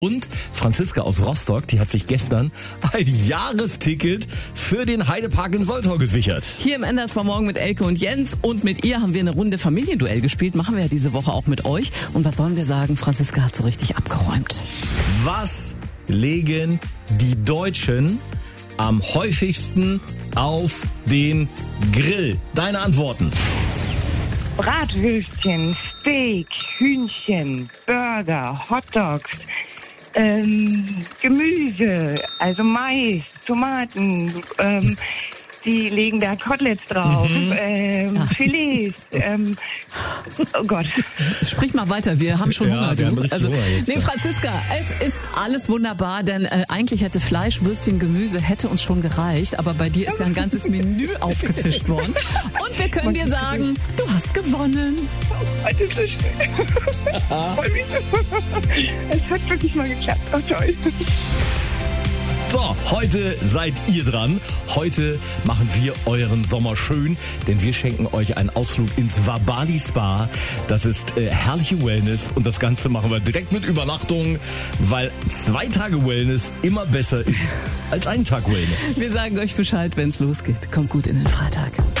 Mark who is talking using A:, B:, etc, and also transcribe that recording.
A: Und Franziska aus Rostock, die hat sich gestern ein Jahresticket für den Heidepark in Soltau gesichert.
B: Hier im NDR war morgen mit Elke und Jens und mit ihr haben wir eine Runde Familienduell gespielt. Machen wir ja diese Woche auch mit euch. Und was sollen wir sagen? Franziska hat so richtig abgeräumt.
A: Was legen die Deutschen am häufigsten auf den Grill? Deine Antworten.
C: Bratwürstchen, Steak, Hühnchen, Burger, Hotdogs, Gemüse, also Mais, Tomaten, die legen da Koteletts drauf, Filets, oh Gott.
B: Sprich mal weiter, wir haben schon Hunger.
A: wir haben richtig Hunger jetzt.
B: Franziska, es ist alles wunderbar, denn eigentlich hätte Fleisch, Würstchen, Gemüse hätte uns schon gereicht, aber bei dir ist ja ein ganzes Menü aufgetischt worden. Und wir können dir sagen, du hast gewonnen.
C: Das ist so schön. Es hat wirklich mal geklappt. Oh, toll.
A: So, heute seid ihr dran. Heute machen wir euren Sommer schön, denn wir schenken euch einen Ausflug ins Wabali Spa. Das ist herrliche Wellness und das Ganze machen wir direkt mit Übernachtung, weil 2 Tage Wellness immer besser ist als ein Tag Wellness.
B: Wir sagen euch Bescheid, wenn es losgeht. Kommt gut in den Freitag.